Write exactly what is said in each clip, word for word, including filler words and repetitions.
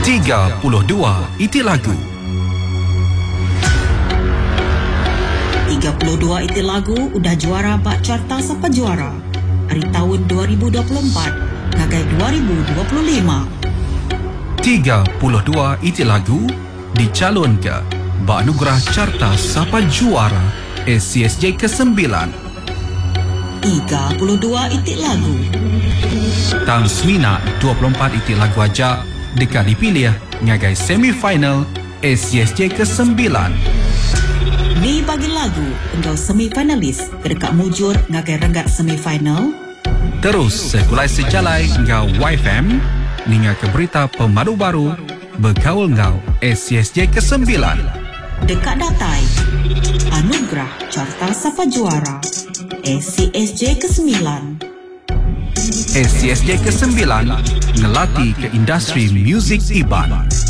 tiga puluh dua Itik Lagu. tiga puluh dua Itik Lagu udah juara bak carta Sapa Juara hari tahun dua ribu dua puluh empat ngagai dua ribu dua puluh lima. tiga puluh dua Itik Lagu dicalon ke bak anugerah carta Sapa Juara S C S J kesembilan. tiga puluh dua Itik Lagu. Tang Semina dua puluh empat Itik Lagu aja dekat dipilih ngagai semifinal S C S J kesembilan. Ni bagi lagu engkau semifinalis kedekat mujur ngagai renggat semifinal. Terus sekulai sejalai ngau Y F M ninga ke berita pemadu baru bergaul ngau S C S J kesembilan. Dekat datai anugerah carta Sapa Juara S C S J kesembilan. S C S J kesembilan ngelatih ke industri muzik Iban.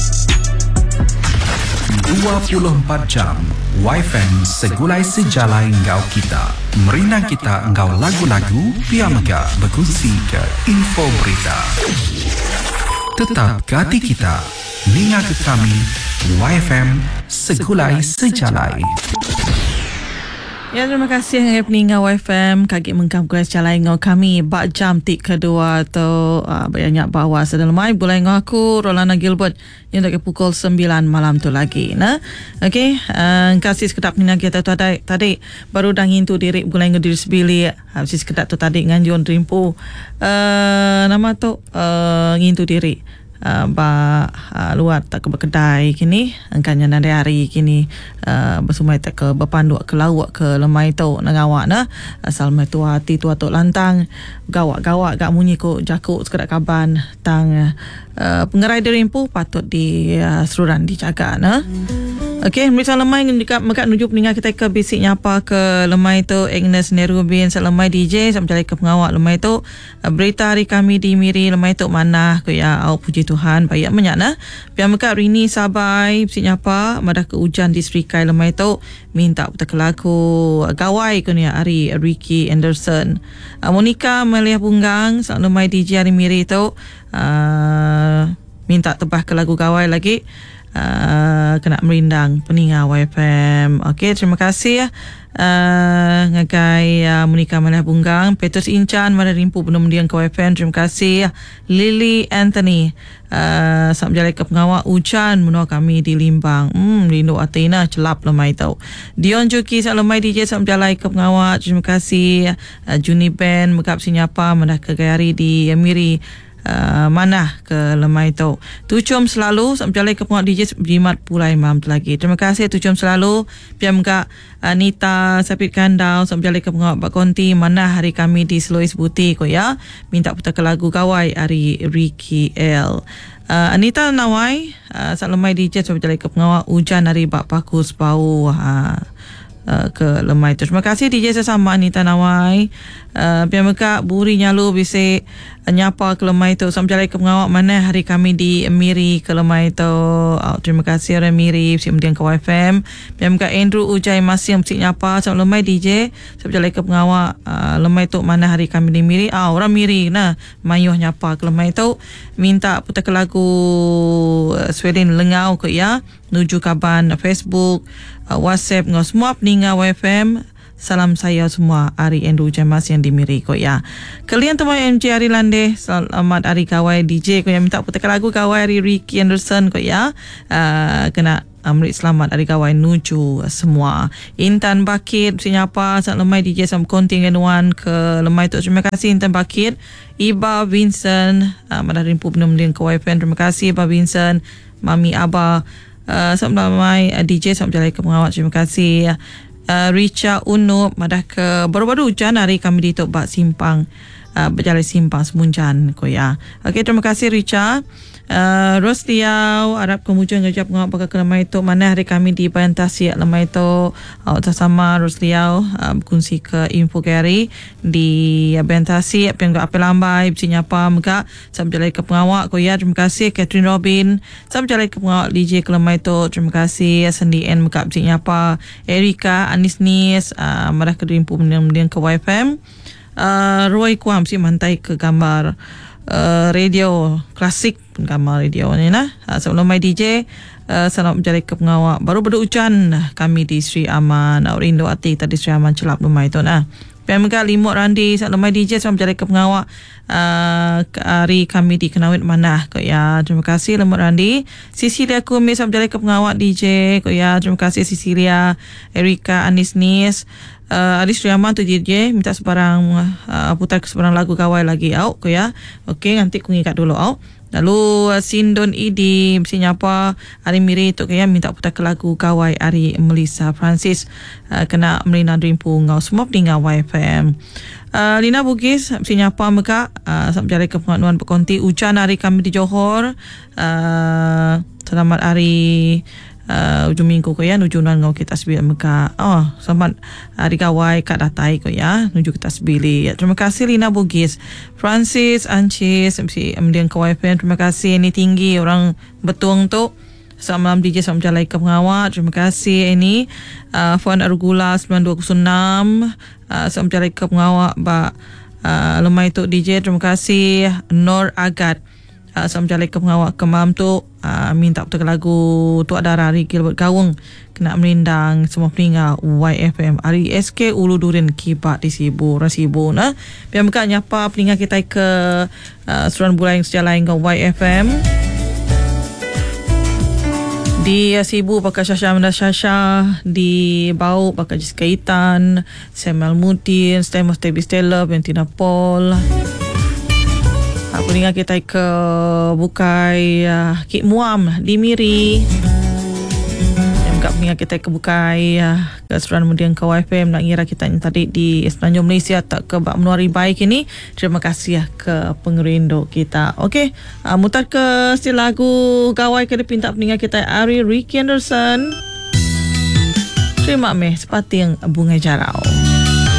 dua puluh empat jam Y F M segulai sejalai ngau kita. Merindang kita ngau lagu-lagu pia mega berkongsi ke info berita. Tetap ke hati kita. Ninga ke kami Y F M segulai sejalai. Ya, terima kasih yang peninggal Y F M kaki mengkam kuas calai ngau kami bak jam tik kedua atau uh, banyak bawa sedalamai bulai ngau aku Rolana Gilbert yang dah pukul sembilan malam tu lagi nah. Okey, uh, kasih sekedap ninga kita tu tadi tadi baru dah ngintu diri bulai ngau diri sebili habis sekedap tu tadi nganjun rimpu uh, nama tu uh, ngintu diri Uh, ba uh, luar tak ke berkedai kini angkanya nanti hari kini uh, bersumai tak ke berpandu ke lawak ke lemai tu ngawak na asal mai tua hati tua tok lantang gawak-gawak gak munyi ko jakuk sekedak kaban tang uh, pengerai derimpu patut di uh, seruran dijaga na. Okey, mereka lemai dekat mekat nuju peningat kita ke bisik nyapa ke lemai tu Agnes Nerubin selemai D J sampai ke pengawak lemai tu uh, berita hari kami di Miri lemai tu mana ke ya au puji Tuhan baik banyak nah. Pihak mekat Rini Sabai bisik nyapa madah ke hujan di Serikai lemai tu minta putar ke lagu uh, gawai ke ni hari Ricky Anderson. uh, Monica Meliah Bunggang lemai D J hari Miri tu uh, minta tebah ke lagu gawai lagi. Uh, kena merindang peninggal Y F M. Okey, terima kasih ya. Uh, ngagai uh, Monica Meliah Bunggang, Petrus Incan mana rimpu penuh mendiang ke Y F M. Terima kasih. Lily Anthony uh, sam jalai ke pengawak hujan menua kami di Limbang. Hmm, rindu Athena celap lemai tau. Dion Juki sak lemai D J sam jalai ke pengawak. Terima kasih. Uh, Juni Band megap sinyapa mendah ke gayari di Miri. Uh, mana ke lemai tu tucum selalu sampai ke pengawak D J jimat pulai mam tu lagi. Terima kasih tucum selalu piam gak Anita Sapit Kandau sampai ke pengawak Bak Konti mana hari kami di Selois Buti ko ya minta putar ke lagu gawai hari Ricky L. uh, Anita Nawai uh, sak lemai D J sampai ke pengawak hujan hari Bak Pakus Bau uh, Uh, ke lemai tu. Terima kasih D J sesama Anita Nawai. Uh, Biar mereka buri nyalu bisik uh, nyapa ke lemai tu. Sampai ke pengawak mana hari kami di Miri ke lemai tu. Oh, terima kasih orang Miri bisik mendiang ke Y F M. Biar mereka Andrew Ujai masih bisik nyapa sampai lemai D J. Sampai ke pengawak uh, lemai tu mana hari kami di Miri. Ah, oh, orang Miri nah mayuh nyapa ke lemai tu. Minta putar ke lagu uh, Sweden Lengau ke ya. Nuju kaban Facebook, uh, WhatsApp ngau semua peningat Y F M. Salam saya semua Ari Andrew Jamas yang dimiri ko ya. Kalian teman M J Ari Lande, selamat Ari Kawai D J ko yang minta putar lagu Kawai Ari Ricky Anderson ko ya. Uh, kena Amrit selamat Ari Kawai nuju semua. Intan Bakit siapa sak lemai D J sam kontingen wan ke lemai tu. Terima kasih Intan Bakit. Iba Vincent uh, mana rimpu penuh ke Y F M. Terima kasih Iba Vincent. Mami Aba Uh, sampai uh, D J sampai ke pengawat. Terima kasih. uh, Richa Unup madah ke baru-baru hujan hari kami di Tok Bak Simpang uh, berjalan Simpang Semunjan ko ya. Okey, terima kasih Richa. Uh, Rosliau harap kemudian ngejap ngawak bakal ke lemai tu mana hari kami di Bantasi lemai tu uh, sama Rosliau uh, berkongsi ke info Gary di uh, Bantasi apa yang apa lambai bisi nyapa mega sampai ke pengawak ko ya. Terima kasih Catherine Robin sampai ke pengawak D J ke lemai tu. Terima kasih Sandy N mega bisi nyapa Erika Anis Nis uh, marah ke rimpu mendiang ke Y F M. uh, Roy Kuam si mantai ke gambar uh, radio klasik Gama radio ni nah. Uh, sebelum mai D J, uh, salam menjadi ke pengawak. Baru berducan kami di Sri Aman. Uh, rindu hati tadi Sri Aman celap rumah itu nah. Pemega limut randi salam mai D J salam menjadi ke pengawak. Uh, hari kami di Kenawit Manah kok ya. Terima kasih limut randi. Sisilia Kumis salam menjadi ke pengawak D J kok ya. Terima kasih Sisilia, Erika, Anis Nis. Uh, Aris Riaman tu D J minta sebarang uh, putar ke sebarang lagu gawai lagi au ko ya. Okey, nanti ku ingat dulu au. Lalu uh, Sindon Idi mesti nyapa Ari Miri tu ya minta putar ke lagu gawai Ari Melissa Francis uh, kena Melina Dreampu ngau semua dengan Y F M. Uh, Lina Bugis mesti nyapa mereka uh, sampai ke pengaduan berkonti hujan hari kami di Johor. Uh, selamat hari Uh, ujung minggu ko ya nuju nan ngau kita sebili mereka. Oh, selamat hari gawai kat datai ko ya nuju kita sebili. Ya, terima kasih Lina Bugis, Francis Ancis, mesti amdian ke Y F M. Terima kasih ini tinggi orang betuang tu. Selamat malam D J, selamat jalan ke pengawak. Terima kasih ini uh, Fuan Argula sembilan dua kosong enam. Uh, selamat jalan ke pengawak ba uh, lemai tu D J. Terima kasih Nur Agat. Uh, selamat jalan ke pengawak ke malam tu. Uh, minta putar lagu Tuak Dara Ari Gilbert Gawung kena merindang semua peningat Y F M Ari S K Ulu Durin Kibat di Sibu Rasibu nah. Biar mereka nyapa peningat kita ke uh, Suran Bulan sejalan dengan Y F M di uh, Sibu pakai Syasha Menda Syasha, di Bau pakai Jessica Itan, Samuel Mudin, Stamos Tebi Stella, Bentina Paul. Aku ingat kita ke bukai uh, Kik Muam di Miri. Yang kat ingat kita ke bukai uh, ke Suran Mudian ke Y F M nak ngira kita yang tadi di Semenanjung Malaysia tak ke Bak Menuari Baik ini. Terima kasih ya ke pengerindu kita. Okey, uh, mutar ke si lagu gawai ke dipinta peningat kita Ari Ricky Anderson. Terima kasih seperti yang Bunga Jarau.